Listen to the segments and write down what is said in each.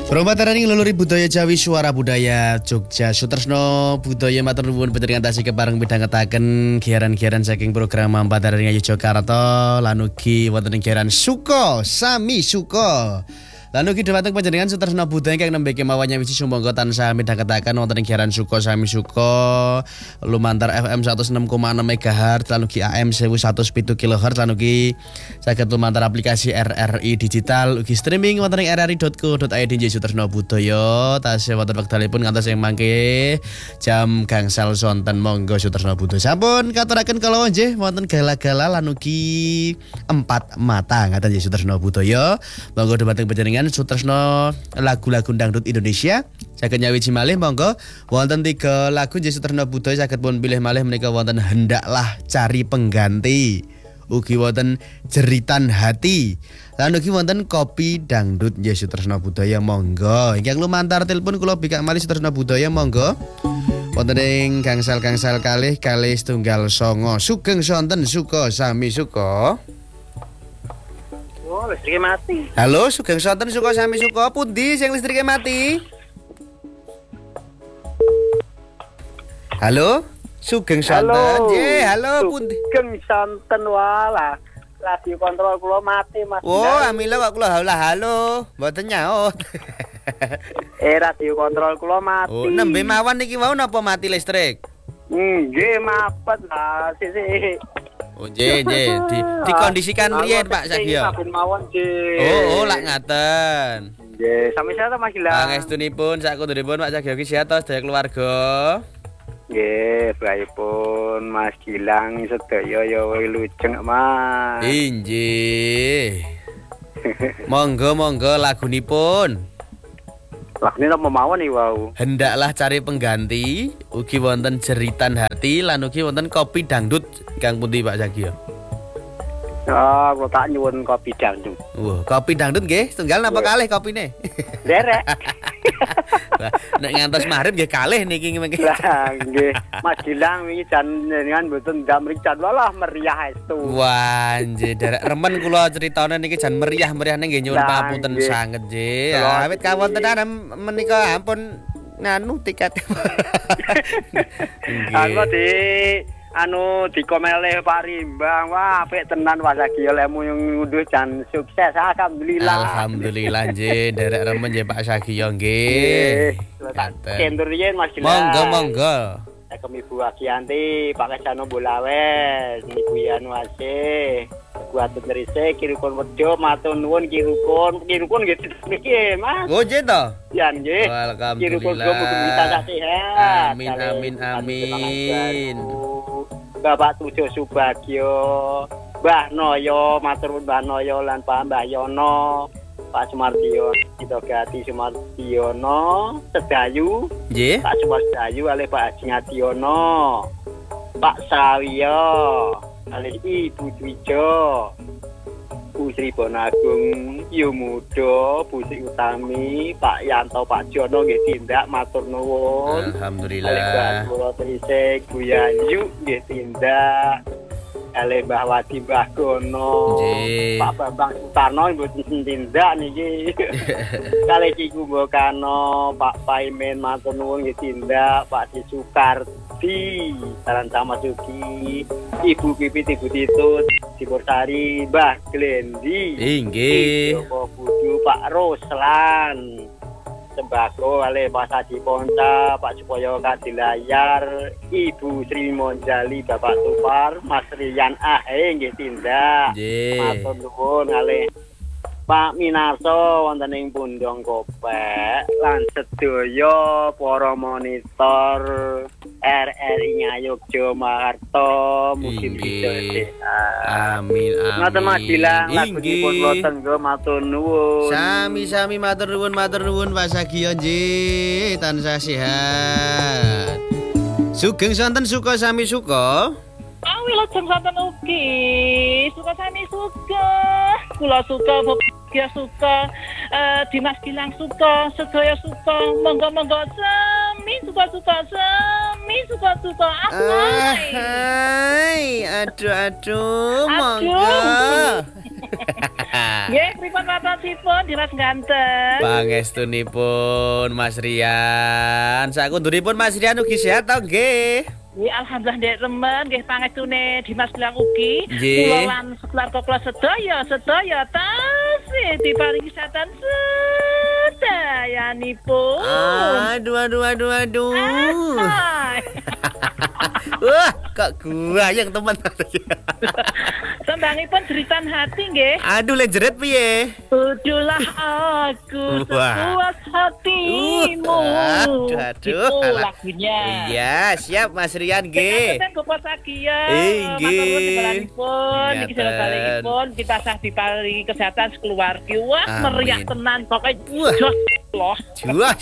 Romataraning leluri budaya Jawi suara budaya Jogja Sutresno budaya matur nuwun panjenengan tasih kepareng midhangetaken giaran-giaran saking program Mampataraning Yogyakarta lan ugi wonten ing giaran Suko Sami Suko. Lan ugi dhumateng panjenengan Sutresno budaya ingkang nembe kemawon nyawiji sumangga tansah midhangetaken wonten ing giaran Suko Sami Suko lumantar FM 106,6 MHz lan ugi AM 1107 kHz lan ugi saged lumantar aplikasi RRI digital ugi streaming wonten ing rri.co.id Sutresno budaya tasih wonten wektalipun ngantos ing mangke jam gangsal sonten monggo Sutresno budaya sampun katuraken kala nggih wonten gala-gala lan ugi empat mata ngaten nggih Sutresno budaya monggo dhumateng panjenengan Sutresno lagu-lagu dangdut Indonesia saged nyawiji malih monggo wonten 3 lagu nggih Sutresno budaya saged pun pilih malih menika wonten Hendaklah Cari Pengganti ugi wonten Jeritan Hati lan ugi wonten Kopi Dangdut nggih Sutresno budaya monggo ingkang lumantar telepon kula bikak malih Sutresno budaya monggo wonten ing gangsal-gangsal kalih 9 Sugeng sonten Suko Sami Suko. Oh, listriknya mati. Halo, Sugeng sonten Suko Sami Suko. Pundi sing listriknya mati? Halo, Sugeng sonten. Nggih, halo pundi? Sugeng sonten walah. Radio kontrol kula mati, Mas. Oh, amila kok kula halo. Mboten nyaut. Radio kontrol kula mati. Oh, nembe mawon niki wau napa mati listrik? Nggih, mapet lah. Sisi. Oh, nggih. Dikondisikan riyen Pak Sagio. Saben mawon nggih. Oh, lak ngaten. Nggih, sami sehat Mas Gilang. Pangestunipun sakunduripun Pak Sagio ki sehat sedaya keluarga. Nggih, baikpun Mas Gilang sedaya ya wilujeng Mas. Inggih. Monggo lagunipun. Lagune napa mawon iki wau? Hendaklah Cari Pengganti, ugi wonten Jeritan Hati, lan ugi wonten Kopi Dangdut. Kang pundi Pak Sagio? Oh, kula tak nyuwun kopi dangdut. Wah, Kopi Dangdut nggih, setunggal napa kalih kopine? Derek. Lah, nek ngantos magrib nggih kalih niki mengke. Lah, nggih. Mas Gilang wingi jan jenengan mboten ndam mrican walah meriah estu. Wah, nggih derek remen kula critane niki jan meriah-meriah nggih nyuwun pamunten sanget nggih. Awit kawontenan menika ampun nganu tiket. Dikomele Pak Rimbang. Wah, apik tenan Pak Sagio lemu ngunduh jan sukses. Alhamdulillah. Alhamdulillah nggih, derek remen nggih Pak Sagio nggih. Kendur yen Mas Gilang. Monggo. Sakem Ibu Agianti, Pak Kesano Bolawes, Ibu Yanuase, buat terise kirukun wedho matur nuwun kirukun nggih niki Mas. Oh, nggih to? Ya nggih. Kirukun kula kita sehat. Amin. Bapak Tujo Subagio, Mbah Noyo, matur nuwun Mbah Noyo lan Pak Mbah Yono, Pak Sumardio, kita Gati Sumardiono, Sedayu, nggih. Pak Sumardayu oleh Pak Haji Ngadiono, Pak Sawiyo, oleh Ibu Dwijo, Bu Sri Bonagung, Yumudo, Bu Sri Utami, Pak Yanto, Pak Jono nggih tindak matur nuwun. Alhamdulillah. Kula trisik Bu Yayu nggih tindak. Ale Mbah Wadi Mbah Gono. Pak Bambang Sutarno mboten tindak niki. Kali Ki Kumbokano, Pak Paimen matur nuwun nggih tindak, Pak Sukardi, Saran Samasuki, Ibu Pipit, Ibu Titut, Sibursari, Mbah Glendi. Nggih. Joko Budu, Pak Roslan. Sembako ale Pak Sadi Ponca, Pak Supoyo Kadilayar, Ibu Sri Monjali, Bapak Tupar, Mas Rian Ahe nggih tindak. Matur nuwun ale Pak Minarso wonten ing Pundong Kopek lan sedaya para monitor RRI Ngayogja Maharto mugi-mugi sehat. Amin. Ngoten Mas Gilang lagunipun wonten nggo matur nuwun. Sami matur nuwun Pak Sagio nggih tansah sehat. Sugeng sonten Suko Sami Suko. Wilujeng sonten ugi Suko Sami Suko. Kula suka Bapak suka Dimas Gilang suka sedaya suka monggo sami suka Hai aduh monggo Nggih, pripun watosipun Dimas ganteng? Pangestunipun Mas Rian. Sakunduripun Mas Rian ugi sehat to nggih? Nggih, alhamdulillah ndek remen nggih pangestune Dimas Gilang ugi. Nggih. Kula lan keluarga sedaya tasih diparingi kesehatan sedayanipun. Aduh. Hai. Wah, kok gua yang teman. Tembangipun jeritan hati nggih. Aduh, lejeret piye? Bujulah aku sepuas hatimu. Aduh. Itu lagunya. Iya, siap Mas Rian nggih. Kita kupas lagi ya. Nggih. Matur nuwun timbalanipun. Niki Ngaten. sedaya kita sah diparingi kesehatan sekeluarga. Wah, Amin. meriah tenan pokoknya. Wah. Jos loh. Juas.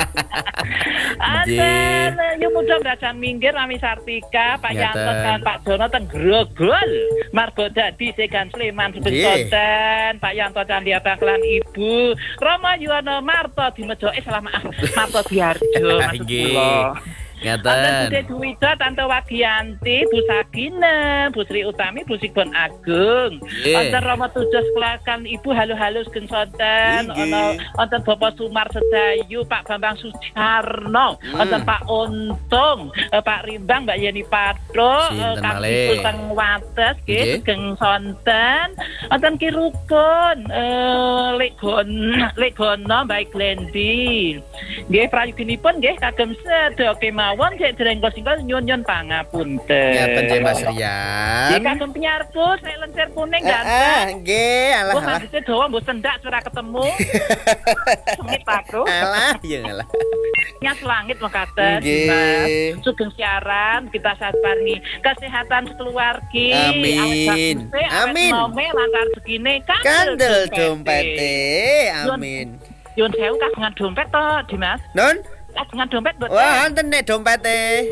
Anten, yuk mudah belajar minggir Rami Sartika, Pak Ngaten. Yanto dan Pak Jono ten Grogol, Margo Dadi Segan Sleman Seben Nggih. Konten, Pak Yanto Candia Bangkelan Ibu, Roma Yuwono Marto di Mejoe selama Marto Diarjo, maksud Nggih. kula. Anten Ngaten. Bude Duwida, Tante Wagianti, Bu Sagine, Bu Sri Utami, Bu Sigbon Agung. Nggih. Anten Roma Tujuh Sekelakan Ibu halo-halo Sugeng Sonten. Nggih. Anten Bapak Sumar Sedayu, Pak Bambang Sujarno, anten Pak Untung, Pak Rimbang, Mbak Yeni Padro, Sinten Kang malih? Ibu Teng Wates, Nggih. nggih, Sugeng Sonten. Anten Ki Rukun, Lek Gono, Mbak Glendi. Nggih, prayuginipun nggih kagem sedaya kemawon cek dereng-dereng nyun-nyun pangapunten. Ngaten nggih Mas Nggih, Rian. kagem penyiarku saya lencer kuning ganteng. Nggih, alah. Wah, habisnya dawa mbok sendak ora ketemu. Sengit aku. Alah, ya ngalah. Nyas langit mekaten. Nggih. Sugeng siaran kita saat paringi kesehatan keluarga. Amin. Amin. Nome lantar segini Kandel dompete. Amin. Yun sewu kagungan dompet to, Dimas. Non? Kagungan dompet buat. Wah, wonten nek dompete.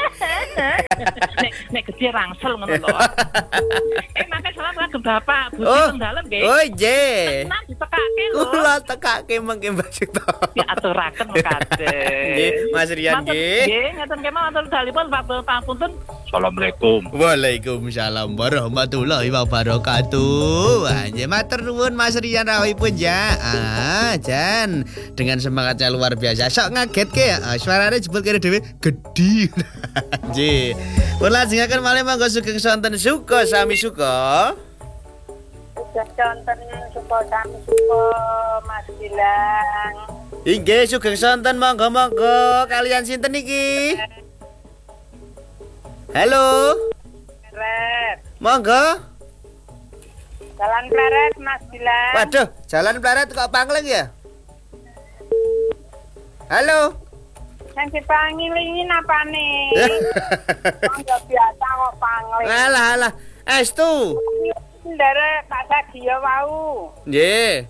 nek gede rangsel ngono lho. Mangke salam kagem Bapak, Budi Oh. teng dalem nggih. Oh, nggih. Nah, ditekake lho. Kula tekake mengke Mbak Suto. Diaturaken mekaten. Nggih, Mas Rian nggih. Nggih, ngeten kemawon matur dalipun Pak Pangapunten. Assalamualaikum. Waalaikumsalam warahmatullahi wabarakatuh. Wah, nggih matur nuwun Mas Rian rawuhipun ya. Jan dengan semangatnya luar biasa. Sok ngagetke ya. Suarane jebul kene dhewe gedhi. Nggih. Pun lajengaken malih monggo sugeng sonten suka sami suka. Sugeng sonten suka sami suka Mas Gilang. Inggih sugeng sonten monggo kalian sinten iki? Halo. Pleret. Monggo. Jalan Pleret Mas Gilang. Waduh, jalan Pleret kok pangling ya? Halo. Yang dipangilingin apa nih? Enggak biasa kok pangling. Alah. Estu. Ndare Pak Sadio wau. Nggih.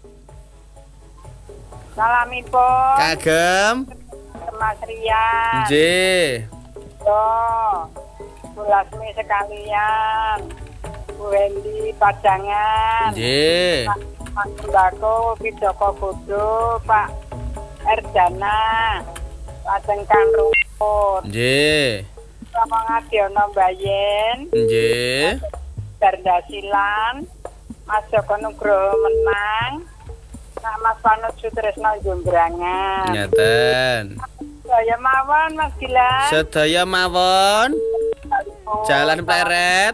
Salamipun Kagem. Mas Rian. Nggih. Yo. Bu Lasmi sekalian. Bu Wendy Padangan. Nggih. Pak Sembako, Ki Joko Bodo, Pak Erdana, Pak Tengkan Rumput, Nggih. Sama Ngadiono Bayen, Nggih. Bardasilan, Mas Joko Nugroho Menang, Nak Mas Panut Sutresno Jombrangan. Ngaten. Saya mawon Mas Gilang. Sedaya mawon. Jalan Pleret.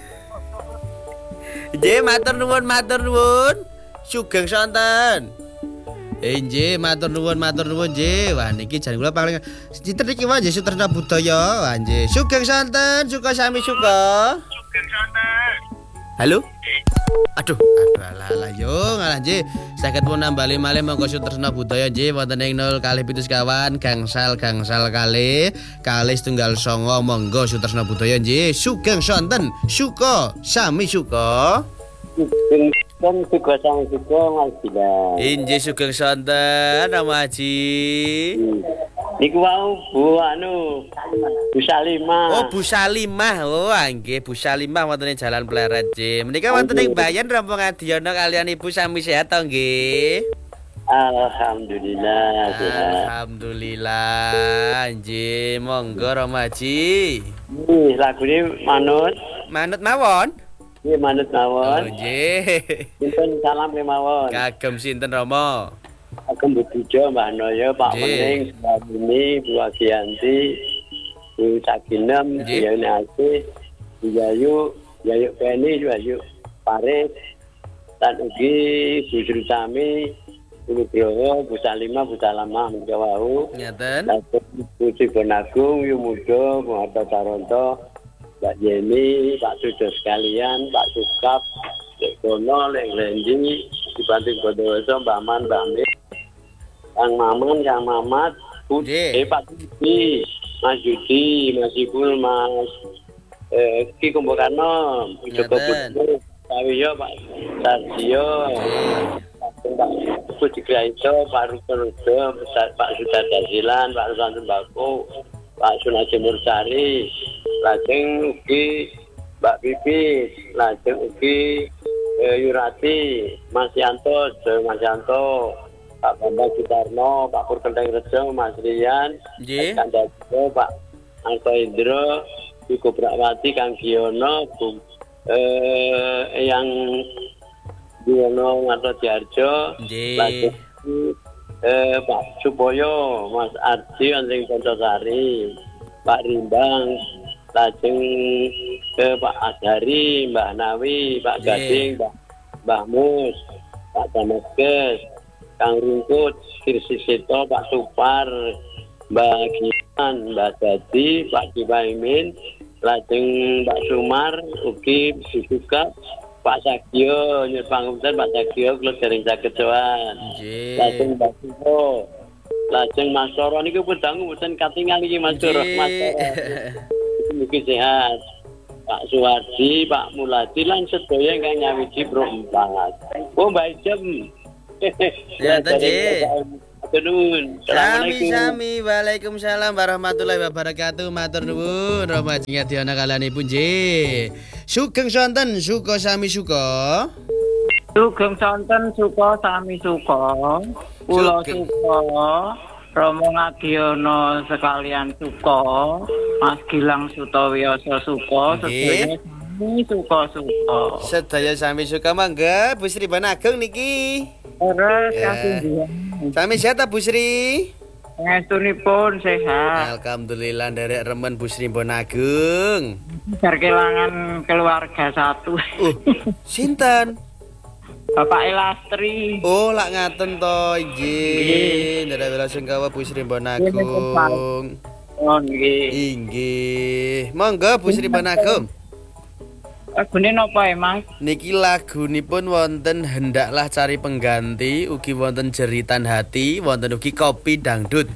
Nggih, matur nuwun. Sugeng sonten. Nggih, matur nuwun nggih. Wah niki jan kula paling cinten iki wae Sutresna Budaya. Wah nggih, sugeng sonten, suka sami suka. Halo? Aduh, alah yo ngalah nggih. Saged pun nambali malih monggo Sutresna Budaya nggih wonten ing 0 sekawan gangsal kalih 9 monggo Sutresna Budaya nggih. Sugeng sonten, suka sami suka. Kan suka sama suka Mas Gilang. Inggih sugeng sonten Rama Haji. Niku wau Bu Bu Salimah. Oh Bu Salimah. Oh nggih Bu Salimah wonten ing Jalan Pleret nggih. Menika wonten ing Bayan rombong Adiono kalian Ibu sami sehat to nggih? Alhamdulillah sehat. Alhamdulillah nggih. Monggo Rama Haji. Lagune manut. Manut mawon. Nggih manut mawon. Oh nggih. Sinten salam kemawon. Kagem sinten Rama? Agem Budijo Mbak Noyo, Pak Nggih. Wening, Mbak Bini, Bu Agianti, Bu Saginem, Bu Nggih. Yuni Asih, Bu Yayu, Yayu Penny, Yayu Paris, dan ugi Bu Sritami, Bu Nugroho, Bu Salima, Bu Salama, Bu Jawahu, Ngeten. Bu Sibonagung, Yu Mudo, Bu Harto Taronto, Mbak Yeni, Pak Sudo sekalian, Pak Sukap, Lek Gono, Lek Lendi, dibanting Bondowoso, Mbak Man, Mbak Mir, Kang Maman, Kang Mamat, Nggih. Pak Yudi, Mas Yudi, Mas Ibul, Mas Ki Kumbokarno, Bu Joko Ngeten. Putu, Pak Wiyo, Pak Sardio, Pak Budi Graito, Pak Rukun Rudo, Pak Sudah Dasilan, Pak Rusan Tembako, Pak Sunaji Mursari, lajeng ugi Mbak Pipis, lajeng ugi Yurati, Mas Yanto, Mas Yanto, Pak Bambang Sutarno, Pak Purkenteng Rejo, Mas Rian, Nggih. Pak Kandajo, Pak Angko Indro, Bu Kubrawati, Kang Giono, Bu yang Giono Ngarto Diarjo, Nggih. lajeng Pak Supoyo, Mas Ardi, Anjing Pontosari, Pak Rimbang, lajeng Pak Azhari, Mbak Nawi, Pak Nggih. Gading, Mbak Mus, Pak Dameges, Kang Rungkut, Kirsi Seto, Pak Supar, Mbak Giman, Mbak Dadi, Pak Kibaimin, lajeng Pak Sumar, ugi Susuka, Pak Sagio, nyur pangunten Pak Sagio, kula dereng saged sowan. Nggih. Lajeng Mbak Suho, lajeng Mas Toro niku pedang mboten katingal iki Mas Toro, Mas Toro. Mugi sehat. Pak Suwardi, Pak Muladi lan sedaya ingkang nyawiji Pro 4. Oh, Mbak Jem. Ya, nggih. Assalamualaikum. Waalaikumsalam warahmatullahi wabarakatuh. Matur nuwun Rama Jingadiana kalanipun nggih. Sugeng sonten suka sami suka. Sugeng sonten suka sami suka. Kula Sugeng. suka Romo Ngadiono sekalian suka. Mas Gilang Sutawiyoso suka. Nggih. Sedaya sami suka-suka. Sedaya sami suka mangga Bu Sri Banageng niki. Terus Ya. kasih Sami sehat ta, Bu Sri? Ngestunipun sehat. Alhamdulillah derek remen Bu Sri Banageng. Bar kelangan keluarga satu. Sinten? Bapak Elastri. Oh, lak ngaten to, nggih. Ndara wela sungkawa Bu Sri Banageng. Oh nggih. Inggih. Monggo Bu Sri Banageng. Lagune napa Mas? Niki lagunipun wonten hendaklah cari pengganti, ugi wonten jeritan hati, wonten ugi kopi dangdut.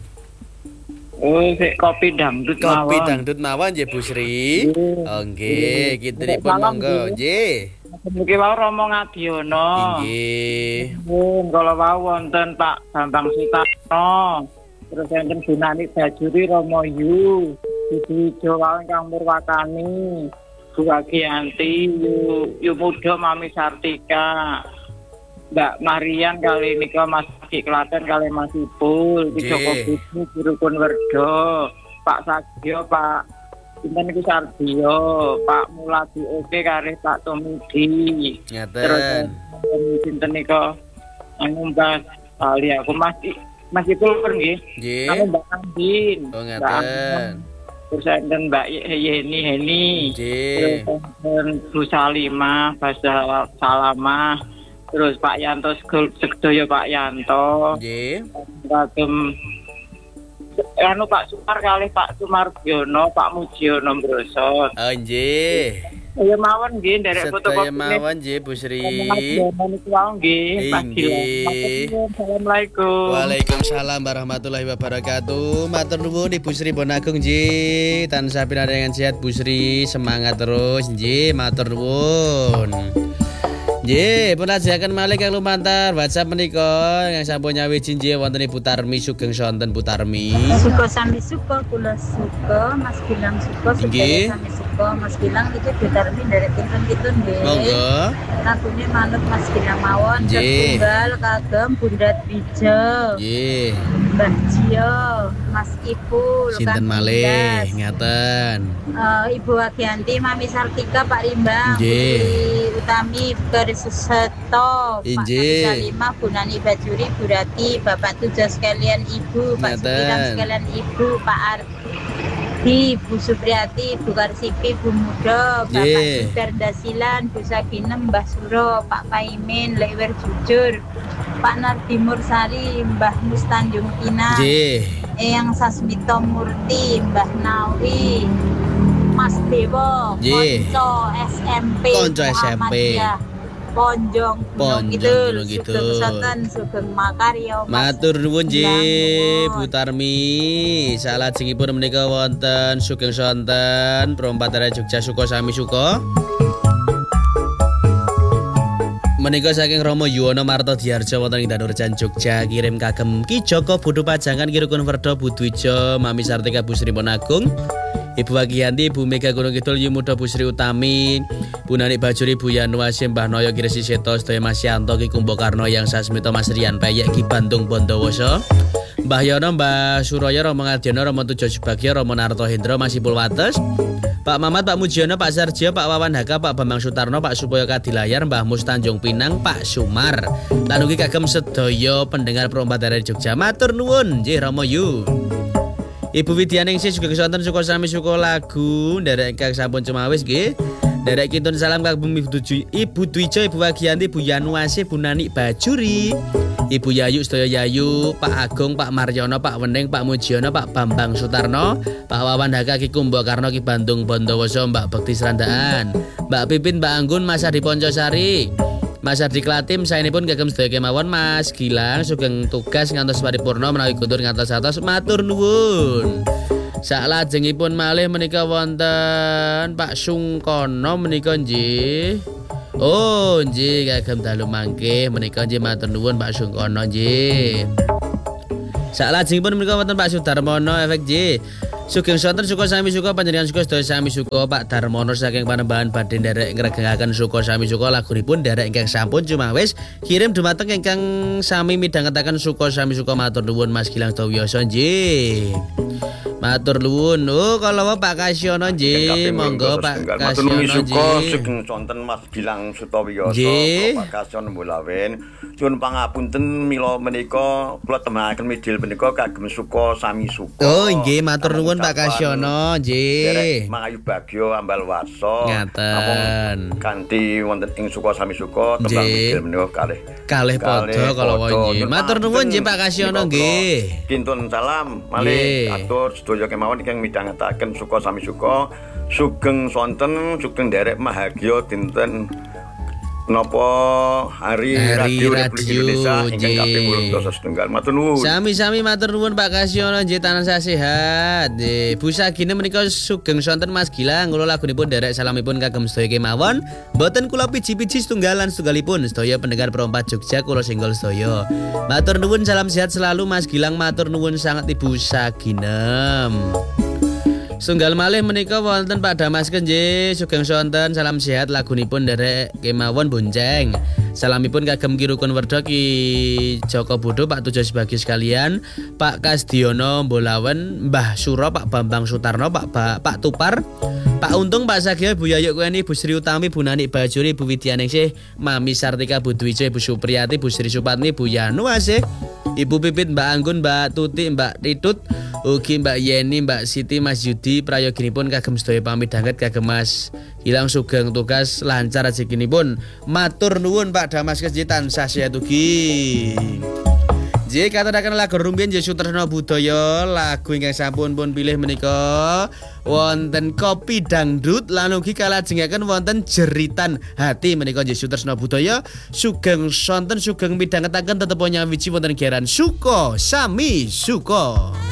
Oh, sik kopi dangdut Kopi mawon. dangdut mawon nggih Bu Sri. Nggih. Oh nggih, kintenipun Salam, monggo nggih. nggih. Niki wau Romo Ngadiono. Inggih. Kalau wau wonten Pak Bambang Sutarno. Terus enten Gunani Bajuri Romo Yu. Ibu Jawa ingkang Murwakani. Bu Agianti, Yu Mudo Mami Sartika. Mbak Marian kali nika Mas Ki Klaten kali Mas Ipul, Ki Nggih. Joko Budi, Guru Kunwerdo, Pak Sagio, Pak Sinten niku Sardio, Pak Muladi Oke kali Pak Tomidi. Terus Ngaten. sinten nika anu Mbak kali aku Mas Ipul nggih. Nggih. Anu Mbak Andin. Oh Mbak ngaten. Andin. Terus enten Mbak Heni. Nggih. Terus enten Bu Salimah, Basal Salamah. Terus Pak Yanto sedaya Pak Yanto. Nggih. Kagem anu Pak Sumar kali Pak Sumardiono, Pak Mujiono Brosot. Oh nggih. Ya mawon nggih nderek Sedaya foto-foto mawon nggih Bu Sri. niku wae nggih. Pak Inggih. Gilang. Assalamualaikum. Waalaikumsalam warahmatullahi wabarakatuh. Matur nuwun Ibu Sri Bonageng nggih. Tansah pinaringan sehat Bu Sri, semangat terus nggih. Matur nuwun. Nggih, pun lajengaken malih kang lumantar WhatsApp menika yang sampun nyawiji nggih wonten Ibu Tarmi sugeng sonten Bu Tarmi. Suka sami suka, kula suka, Mas Gilang suka, Nggih. sedaya sami suka, Mas Gilang iki ditarmi nderek kinten-kinten nggih. Monggo. Lagune manut Mas Gilang mawon, Nggih. setunggal kagem Bunda Bija. Nggih. Mbah Jio, Mas Ipul, Sinten malih ngaten. Ibu Agianti, Mami Sartika, Pak Rimbang, Nggih. Putri Utami, Bersuseto, Pak Injih. Salimah, Bu Nani Bajuri, Bu Rati, Bapak Tujo sekalian Ibu, Pak Ngaten. Supiram sekalian Ibu, Pak Ardi, Bu Supriyati, Bu Karsipi, Bu Mudo, Bapak Nggih. Super Dasilan, Bu Saginem, Mbah Suro, Pak Paimin, Lewer Jujur, Pak Nardi Mursari, Mbah Mus Tanjung Pinang, Nggih. Eyang Sasmito Murti, Mbah Nawi, Mas Dewo, Nggih. Konco SMP, Konco SMP. Muhammadiyah, Ponjong Ponjong Kidul, Gunung Kidul. Sugeng Soten, Sugeng Makaryo, Mas Matur nuwun nggih Bangun. Bu Tarmi. Salajengipun menika wonten Sugeng Sonten Prompatara Jogja Suko Sami Suko. Menika saking Romo Yuwono Marto Diarjo wonten ing Danurjan Jogja kirim kagem Ki Joko Budu Pajangan Kirukun Werdo Budwijo Mami Sartika Bu Sri Ponakung Ibu Agianti Bu Mega Gunung Kidul Yumudo Bu Sri Utami Bu Nani Bajuri Bu Yanu Asim Mbah Noyo Kiresi Seto Sedaya Mas Yanto Ki Kumbo Karno Yang Sasmito Mas Rian Peyek Ki Bandung Bondowoso Mbah Yono Mbah Suroyo Romo Ngadiono Romo Tujo Subagio Romo Narto Hendro Mas Ipul Wates Pak Mamat, Pak Mujiono, Pak Sarjio, Pak Wawan Haka, Pak Bambang Sutarno, Pak Supoyo Kadilayar, Mbah Mus Tanjung Pinang, Pak Sumar. Lan ugi kagem sedaya pendengar Prompatara Jogja. Matur nuwun, nggih Rama yu. Ibu Widyaningsih juga kesonten suka sami suka lagu nderek ingkang sampun cemawis nggih. Nderek kintun salam kagem Ibu Dwijo, Ibu Wagianti, Bu Yanuasi, Bu Nani Bajuri. Ibu Yayu, sedaya Yayu, Pak Agung, Pak Maryono, Pak Wening, Pak Mujiono, Pak Bambang Sutarno, Pak Wawan Haka, Ki Kumbo Karno, Ki Bandung Bondowoso, Mbak Bekti Serandaan, Mbak Pipin, Mbak Anggun, Mas Adi Poncosari, Mas Adi Klatim, saenipun kagem sedaya kemawon Mas Gilang, sugeng tugas ngantos paripurna menawi kuntur ngantos atos matur nuwun. Salajengipun malih menika wonten Pak Sungkono menika nggih. Oh nggih kagem dalu mangke menika nggih matur nuwun Pak Sungkono nggih. Salajengipun menika wonten Pak Sudarmono efek nggih. Sugeng sonten suka sami suka panjenengan suka sedaya sami suka Pak Darmono saking Panembahan badhe nderek ngregengaken suka sami suka lagunipun nderek ingkang sampun cumawis kirim dumateng ingkang sami midhangetaken suka sami suka matur nuwun Mas Gilang Dawiyoso nggih. Matur nuwun. Oh kalau Pak Kasyono nggih, monggo Pak Kasyono nggih. Sugeng sonten Mas Gilang Sutawiyoso, Pak Kasyono Mbulawen. Nyuwun pangapunten mila menika kula temenaken midil menika kagem suka sami suka. Oh nggih matur nuwun Pak Kasyono nggih. Derek Mangayu Bagyo Ambal Warso. Ngaten. Kanthi wonten ing suka sami suka tembang midil menika kalih padha kala nggih. Matur nuwun nggih Pak Kasyono nggih. Kintun salam malih atur sedaya kemawon ingkang midhangetaken suka sami suka sugeng sonten sugeng derek mahagya dinten napa hari radio Republik Indonesia ingkang kaping 8 matur nuwun. Sami-sami matur nuwun Pak Kasyono nggih tansah sehat. Nggih, Bu Sagine menika sugeng sonten Mas Gilang kula lagunipun derek salamipun kagem sedaya kemawon. Mboten kula piji-piji setunggalipun sedaya pendengar Perompat Jogja kula singgol sedaya. Matur nuwun salam sehat selalu Mas Gilang matur nuwun sangat Ibu Saginem. Sunggal malih menika wonten Pak Damasken nggih sugeng sonten salam sehat lagunipun derek kemawon bonceng. Salamipun kagem Ki Rukun Werdo Ki Joko Budo Pak Tujo Subagio sekalian, Pak Kasdiono Mbolawen, Mbah Suro, Pak Bambang Sutarno, Pak Tupar, Pak Untung, Pak Sagio, Bu Yayuk Kueni, Bu Sri Utami, Bu Nani Bajuri, Bu Widyaningsih, Mami Sartika, Bu Dwijo, Bu Supriyati, Bu Sri Supatni, Bu Yanu Asih, Ibu Pipit, Mbak Anggun, Mbak Tuti, Mbak Titut, ugi Mbak Yeni, Mbak Siti, Mas Yudi, prayoginipun kagem sedaya pamidhanget kagem Mas Gilang sugeng tugas lancar rezekinipun. Matur nuwun Pak Damasken tansah sehat ugi. Nggih katuraken lagu rumiyin nggih Sutresna Budaya lagu ingkang sampun pun pilih menika wonten Kopi Dangdut lan ugi kalajengaken wonten Jeritan Hati menika nggih Sutresna Budaya sugeng sonten sugeng midhangetaken tetep nyawiji wonten geran Suko Sami Suko.